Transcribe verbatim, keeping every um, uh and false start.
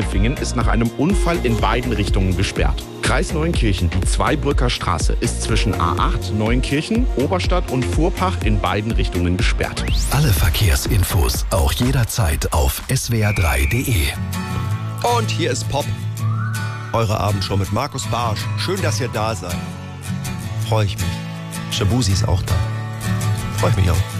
Eifingen ist nach einem Unfall in beiden Richtungen gesperrt. Kreis Neunkirchen, die Zweibrücker Straße, ist zwischen A acht, Neunkirchen, Oberstadt und Fuhrpach in beiden Richtungen gesperrt. Alle Verkehrsinfos auch jederzeit auf s w r drei punkt d e. Und hier ist Pop. Eure Abendshow mit Markus Barsch. Schön, dass ihr da seid. Freue ich mich. Shabuzi ist auch da. Freue ich mich auch.